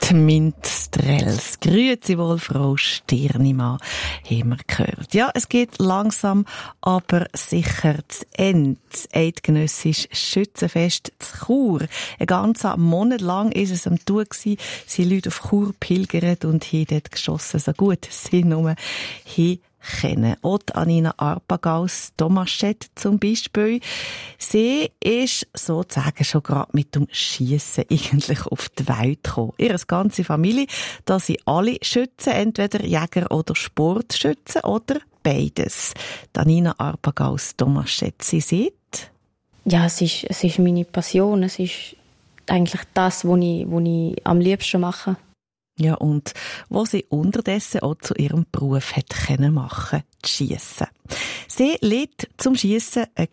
Die Minstrels. Grüezi wohl, Frau Stirnimann, haben wir gehört. Ja, es geht langsam, aber sicher zu Ende. Das eidgenössische Schützenfest zu Chur. Einen ganzen Monat lang ist es am Tun gewesen. Sie Leute auf Chur pilgert und haben dort geschossen, so gut sie nur kennen. Auch Anina Arpagaus Tomaschett zum Beispiel. Sie ist sozusagen schon gerade mit dem Schiessen eigentlich auf die Welt gekommen. Ihre ganze Familie, da sind alle Schützen, entweder Jäger oder Sportschützen oder beides. Anina Arpagaus Tomaschett, sie sieht? Ja, es ist meine Passion. Es ist eigentlich das, was ich am liebsten mache. Ja, und wo sie unterdessen auch zu ihrem Beruf hat können machen, das Schiessen. Sie legt zum Schiessen einen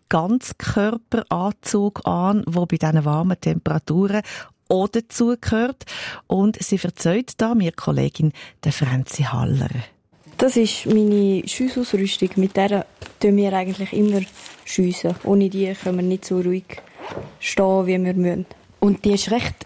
Ganzkörperanzug an, der bei diesen warmen Temperaturen auch dazugehört. Und sie erzählt da mir Kollegin Franzi Haller. Das ist meine Schiessausrüstung. Mit der tun wir eigentlich immer schiessen. Ohne die können wir nicht so ruhig stehen, wie wir müssen. Und die ist recht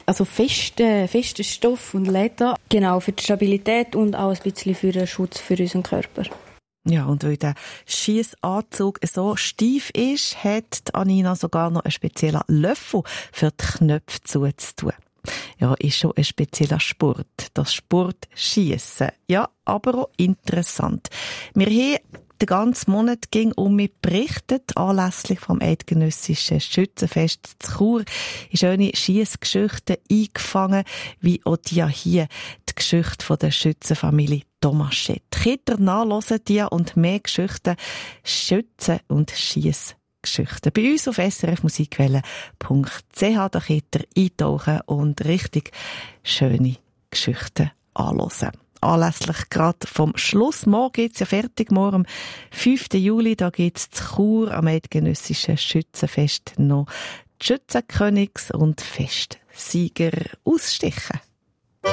fester Stoff und Leder. Genau, für die Stabilität und auch ein bisschen für den Schutz für unseren Körper. Ja, und weil der Schiessanzug so steif ist, hat Anina sogar noch einen speziellen Löffel für die Knöpfe zuzutun. Ja, ist schon ein spezieller Sport. Das Sportschiessen. Ja, aber auch interessant. Wir haben den ganzen Monat ging mich berichtet, anlässlich vom eidgenössischen Schützenfest zu Chur, in schöne Schiessgeschichten eingefangen, wie auch die hier, die Geschichte von der Schützenfamilie Tomaschett. Kinder nachhören die und mehr Geschichten, Schützen- und Schiessgeschichten. Bei uns auf srfmusikwelle.ch, da könnt ihr eintauchen und richtig schöne Geschichten anhören. Anlässlich gerade vom Schluss. Morgen geht's ja fertig. Morgen am 5. Juli, da geht's zu Chur am eidgenössischen Schützenfest noch die Schützenkönigs- und Festsieger ausstechen.